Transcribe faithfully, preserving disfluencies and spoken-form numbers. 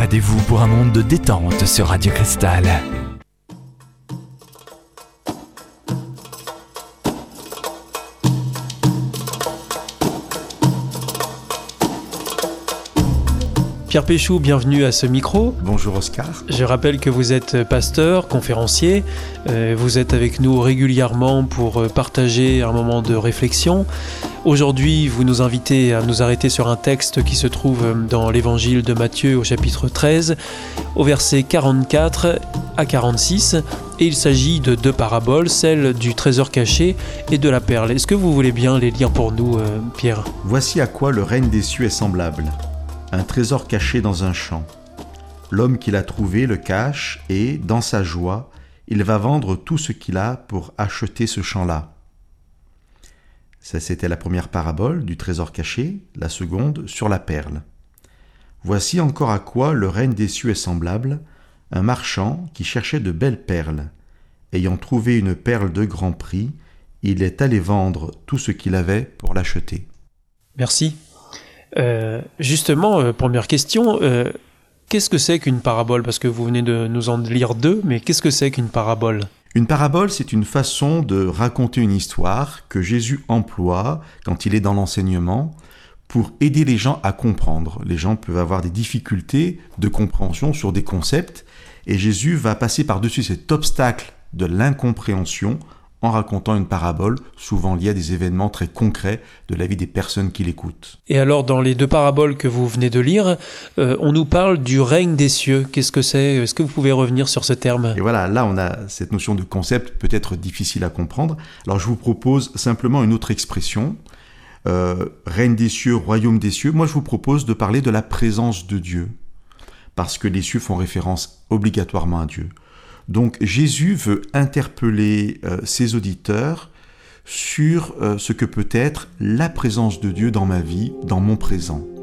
Rendez-vous pour un monde de détente sur Radio Cristal. Pierre Péchou, bienvenue à ce micro. Bonjour Oscar. Je rappelle que vous êtes pasteur, conférencier. Euh, vous êtes avec nous régulièrement pour partager un moment de réflexion. Aujourd'hui, vous nous invitez à nous arrêter sur un texte qui se trouve dans l'évangile de Matthieu au chapitre treize, au verset quarante-quatre à quarante-six. Et il s'agit de deux paraboles, celle du trésor caché et de la perle. Est-ce que vous voulez bien les lire pour nous, euh, Pierre ? Voici à quoi le règne des cieux est semblable. Un trésor caché dans un champ. L'homme qui l'a trouvé le cache et, dans sa joie, il va vendre tout ce qu'il a pour acheter ce champ-là. Ça, c'était la première parabole du trésor caché, la seconde sur la perle. Voici encore à quoi le règne des cieux est semblable. Un marchand qui cherchait de belles perles. Ayant trouvé une perle de grand prix, il est allé vendre tout ce qu'il avait pour l'acheter. Merci. Euh, justement, euh, première question, euh, qu'est-ce que c'est qu'une parabole ? Parce que vous venez de nous en lire deux, mais qu'est-ce que c'est qu'une parabole ? Une parabole, c'est une façon de raconter une histoire que Jésus emploie quand il est dans l'enseignement pour aider les gens à comprendre. Les gens peuvent avoir des difficultés de compréhension sur des concepts et Jésus va passer par-dessus cet obstacle de l'incompréhension en racontant une parabole, souvent liée à des événements très concrets de la vie des personnes qui l'écoutent. Et alors, dans les deux paraboles que vous venez de lire, euh, on nous parle du règne des cieux. Qu'est-ce que c'est ? Est-ce que vous pouvez revenir sur ce terme ? Et voilà, là on a cette notion de concept peut-être difficile à comprendre. Alors je vous propose simplement une autre expression. Euh, règne des cieux, royaume des cieux. Moi je vous propose de parler de la présence de Dieu. Parce que les cieux font référence obligatoirement à Dieu. Donc Jésus veut interpeller euh, ses auditeurs sur euh, ce que peut être la présence de Dieu dans ma vie, dans mon présent.